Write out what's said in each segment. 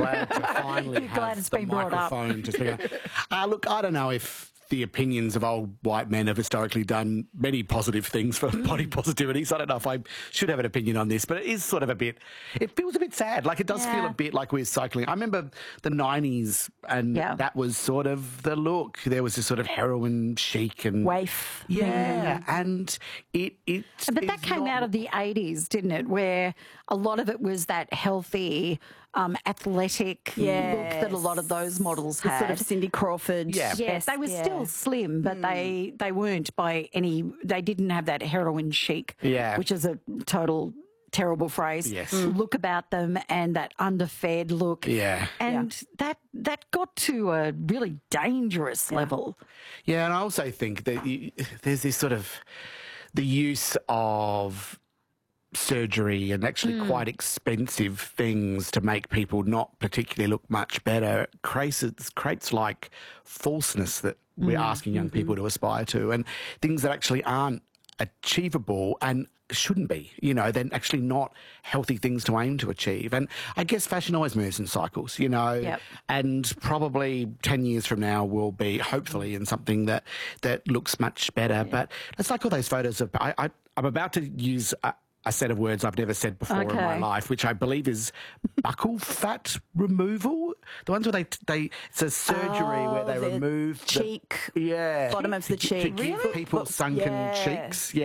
glad to finally You're glad have it's the been brought up. microphone to speak. Look, I don't know if the opinions of old white men have historically done many positive things for body positivity, so I don't know if I should have an opinion on this, but it is sort of it feels a bit sad. Like, it does feel a bit like we're cycling. I remember the 90s, and that was sort of the look. There was this sort of heroin chic and... waif. Yeah, and it But that came out of the 80s, didn't it, where a lot of it was that healthy, athletic look that a lot of those models had. Sort of Cindy Crawford. Yes, they were still slim, but they weren't by any... They didn't have that heroin chic, which is a total terrible phrase, look about them, and that underfed look. Yeah. And that got to a really dangerous level. Yeah, and I also think that there's this sort of... the use of surgery and actually quite expensive things to make people not particularly look much better creates like falseness that we're asking young people to aspire to, and things that actually aren't achievable and shouldn't be. You know, they're actually not healthy things to aim to achieve. And I guess fashion always moves in cycles, you know, and probably 10 years from now we'll be hopefully in something that looks much better. But it's like all those photos of... I'm about to use a set of words I've never said before in my life, which I believe is buccal fat removal. The ones where it's a surgery where they remove the cheek, bottom of the cheek. People's sunken cheeks,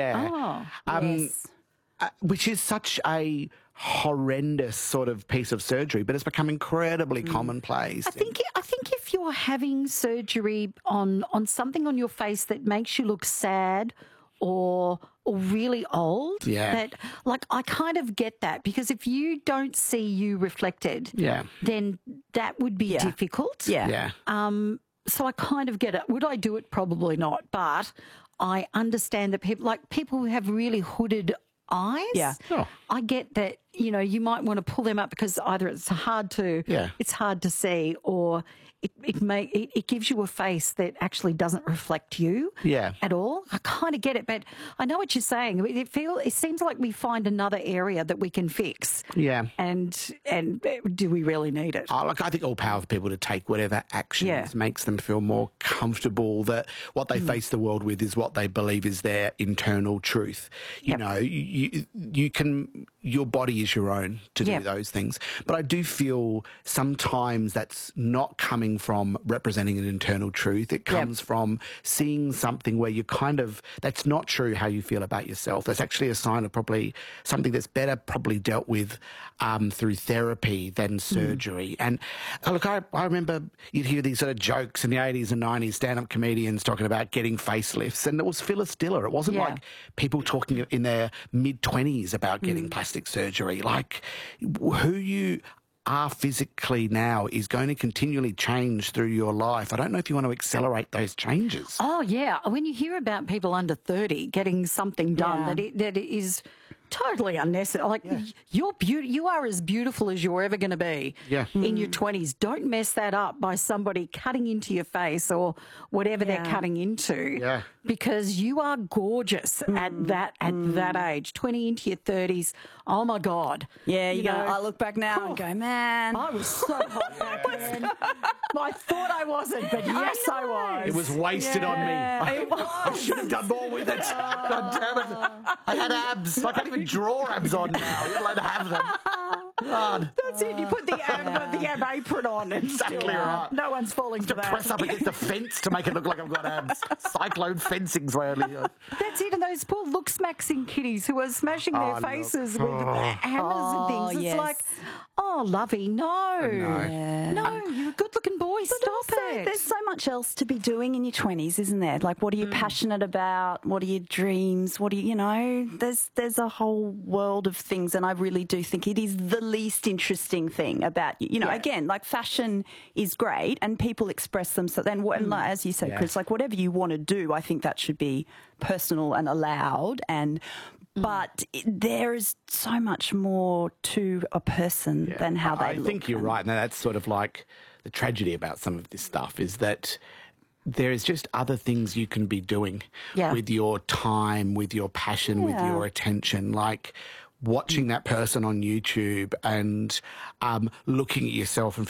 which is such a horrendous sort of piece of surgery, but it's become incredibly commonplace. I think if you're having surgery on something on your face that makes you look sad or really old, that, like, I kind of get that, because if you don't see you reflected, then that would be difficult. So I kind of get it. Would I do it? Probably not. But I understand that people who have really hooded eyes, I get that, you know, you might want to pull them up because either it's hard to see, or it gives you a face that actually doesn't reflect you at all. I kind of get it, but I know what you're saying. It seems like we find another area that we can fix. And do we really need it? I think all power for people to take whatever actions makes them feel more comfortable that what they face the world with is what they believe is their internal truth. You know, you can... Your body is your own to do those things. But I do feel sometimes that's not coming from representing an internal truth. It comes from seeing something where you kind of... That's not true how you feel about yourself. That's actually a sign of probably something that's better probably dealt with through therapy than surgery. And look, I remember you'd hear these sort of jokes in the 80s and 90s, stand-up comedians talking about getting facelifts, and it was Phyllis Diller. It wasn't like people talking in their mid-20s about getting plastic surgery. Like, who you are physically now is going to continually change through your life. I don't know if you want to accelerate those changes. Oh, yeah. When you hear about people under 30 getting something done that is totally unnecessary. Like, you are as beautiful as you're ever going to be in your 20s. Don't mess that up by somebody cutting into your face or whatever they're cutting into, because you are gorgeous at that age. 20 into your 30s. Oh my God. Yeah, you know, I look back now and go, man, I was so hot back then. I thought I wasn't, but yes, I was. It was wasted on me. I should have done more with it. God damn it. I had abs. I can't even draw abs on now. You're allowed to have them. God. That's it. You put the ab apron on. And exactly right. No one's falling for that. To press up against the fence to make it look like I've got abs. Cyclone fencing's way only. That's it. And those poor look-smaxing kiddies who are smashing their faces with hammers and things. It's like, oh, lovey, no. No, you're a good-looking boy. Stop it. There's so much else to be doing in your 20s, isn't there? Like, what are you passionate about? What are your dreams? What do you know? There's a whole world of things, and I really do think it is the least interesting thing about you. You know, again, like, fashion is great, and people express themselves. And like, as you said, Chris, like, whatever you want to do, I think that should be personal and allowed. But there is so much more to a person than how they look. I think you're right. Now, that's sort of like the tragedy about some of this stuff is that there is just other things you can be doing with your time, with your passion, with your attention. Like watching that person on YouTube and looking at yourself and